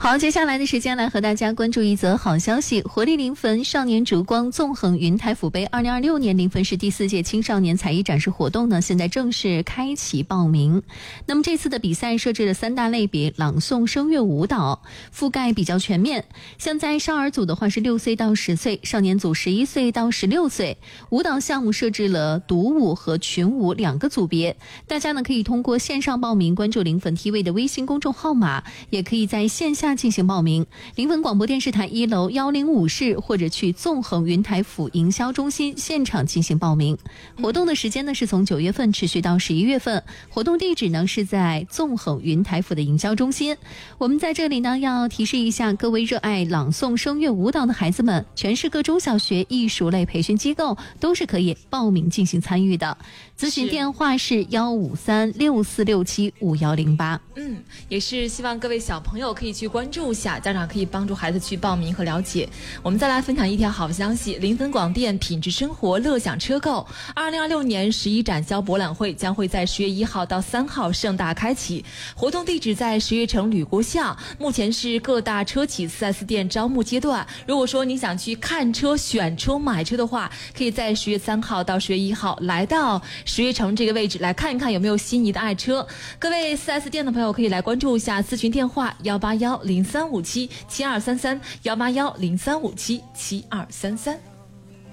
好，接下来的时间来和大家关注一则好消息。活力临汾少年烛光纵横云台府杯2026年临汾市第4届青少年才艺展示活动呢，现在正式开启报名。那么这次的比赛设置了3大类别，朗诵、声乐、舞蹈，覆盖比较全面。像在少儿组的话是6岁到10岁，少年组11岁到16岁。舞蹈项目设置了独舞和群舞2个组别。大家呢可以通过线上报名，关注临汾 TV 的微信公众号码，也可以在线下进行报名。临汾广播电视台1楼105室，或者去纵横云台府营销中心现场进行报名。活动的时间呢是从9月份持续到11月份，活动地址呢是在纵横云台府的营销中心。我们在这里呢要提示一下各位热爱朗诵、声乐、舞蹈的孩子们，全市各中小学艺术类培训机构都是可以报名进行参与的。咨询电话是15364675108。 也是希望各位小朋友可以去关注一下，家长可以帮助孩子去报名和了解。我们再来分享一条好消息，临汾广电品质生活乐享车购2026年11展销博览会将会在10月1号到3号盛大开启，活动地址在10月城吕国巷，目前是各大车企 4S 店招募阶段。如果说你想去看车、选车、买车的话，可以在10月3号到10月1号来到10月城这个位置来看一看有没有心仪的爱车。各位 4S 店的朋友可以来关注一下，咨询电话18103577233，18103577233。